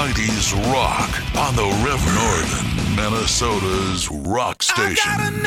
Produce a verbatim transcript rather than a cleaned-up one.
nineties rock on the Rev Northern, Minnesota's rock station.